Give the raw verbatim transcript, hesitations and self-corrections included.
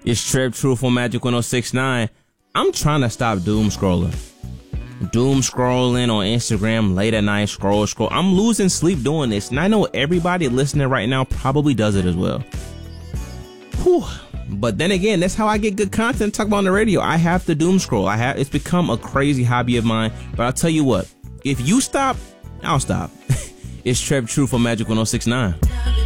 It's Trip Truth on Magic one oh six point nine. I'm trying to stop doom scrolling. Doom scrolling on Instagram late at night, scroll, scroll. I'm losing sleep doing this, and I know everybody listening right now probably does it as well. Whew. But then again, that's how I get good content to talk about on the radio. I have to doom scroll. I have it's become a crazy hobby of mine. But I'll tell you what, if you stop, I'll stop. It's Trip Truth on Magic one oh six point nine.